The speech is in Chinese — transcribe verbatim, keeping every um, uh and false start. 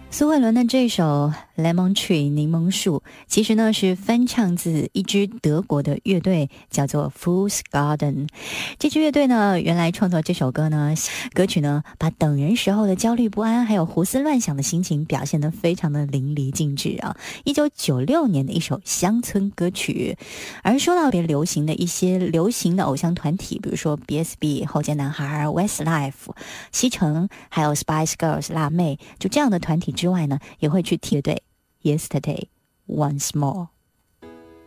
苏慧伦的这首 Lemon Tree 柠檬树其实呢是翻唱自一支德国的乐队，叫做 Fool's Garden。 这支乐队呢原来创作这首歌呢歌曲呢把等人时候的焦虑不安还有胡思乱想的心情表现得非常的淋漓尽致啊！一九九六年的一首乡村歌曲。而说到特别流行的一些流行的偶像团体，比如说 B S B 后街男孩、 Westlife、 西城还有 Spice Girls 辣妹，就这样的团体之外呢，也会去乐队 Yesterday Once More。